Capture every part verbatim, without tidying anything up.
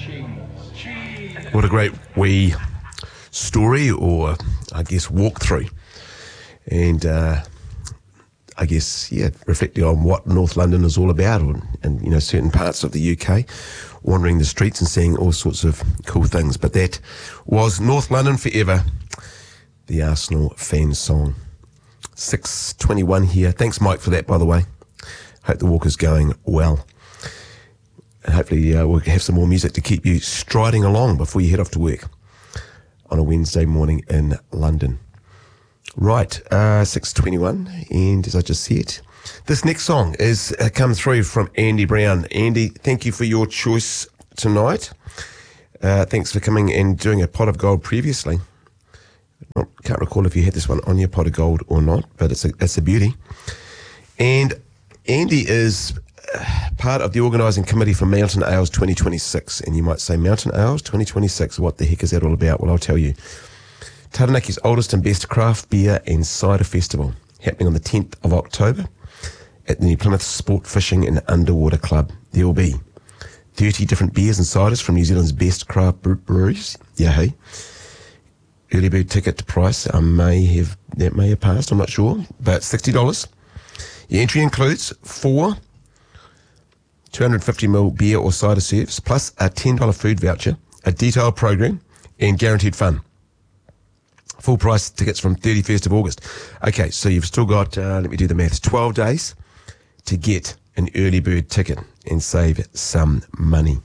What a great wee story, or I guess walkthrough, and uh, I guess yeah, reflecting on what North London is all about, or, and you know, certain parts of the U K, wandering the streets and seeing all sorts of cool things. But that was North London Forever, the Arsenal fan song. six twenty-one here. Thanks, Mike, for that, by the way. Hope the walk is going well. And hopefully uh, we'll have some more music to keep you striding along before you head off to work on a Wednesday morning in London. Right, uh, six twenty-one, and as I just said, this next song is uh, come through from Andy Brown. Andy, thank you for your choice tonight. Uh, thanks for coming and doing a pot of gold previously. I can't recall if you had this one on your pot of gold or not, but it's a, it's a beauty. And Andy is part of the organising committee for Mountain Ales twenty twenty-six, and you might say, Mountain Ales twenty twenty-six, what the heck is that all about? Well, I'll tell you. Taranaki's oldest and best craft beer and cider festival, happening on the tenth of October at the New Plymouth Sport Fishing and Underwater Club. There will be thirty different beers and ciders from New Zealand's best craft breweries. Yahoo! Early bird ticket price, I may have, that may have passed, I'm not sure, but sixty dollars. Your entry includes four two hundred fifty milliliter beer or cider serves, plus a ten dollars food voucher, a detailed program, and guaranteed fun. Full price tickets from thirty-first of August. Okay, so you've still got, uh, let me do the maths, twelve days to get an early bird ticket and save some money.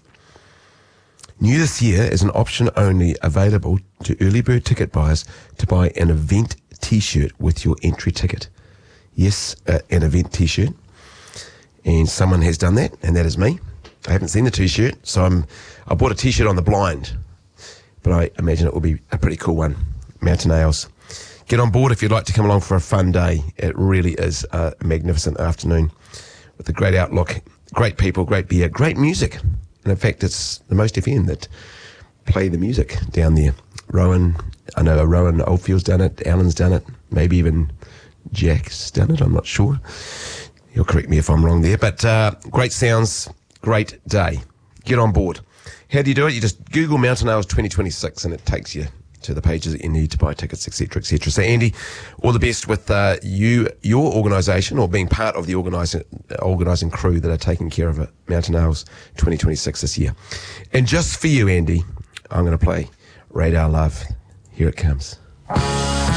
New this year is an option only available to early bird ticket buyers to buy an event t-shirt with your entry ticket. Yes, uh, an event t-shirt. And someone has done that, and that is me. I haven't seen the t-shirt, so I'm, I bought a t-shirt on the blind, but I imagine it will be a pretty cool one. Mountain Ales. Get on board if you'd like to come along for a fun day. It really is a magnificent afternoon with a great outlook, great people, great beer, great music. And in fact, it's the Most F M that play the music down there. Rowan, I know Rowan Oldfield's done it, Alan's done it, maybe even Jack's done it, I'm not sure. You'll correct me if I'm wrong there, but uh, great sounds, great day. Get on board. How do you do it? You just Google Mountain Ales twenty twenty-six and it takes you to the pages that you need to buy tickets, et cetera, et cetera. So, Andy, all the best with uh, you, your organisation, or being part of the organising organising crew that are taking care of it, Mountain Ales twenty twenty-six this year. And just for you, Andy, I'm going to play Radar Love. Here it comes.